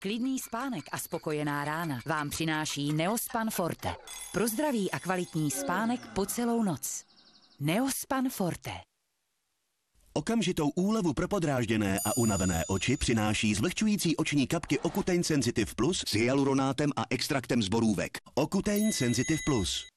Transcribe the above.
Klidný spánek a spokojená rána vám přináší Neospan Forte. Pro zdravý a kvalitní spánek po celou noc. Neospan Forte. Okamžitou úlevu pro podrážděné a unavené oči přináší zvlhčující oční kapky Ocutein Sensitive Plus s hyaluronátem a extraktem z borůvek. Ocutein Sensitive Plus.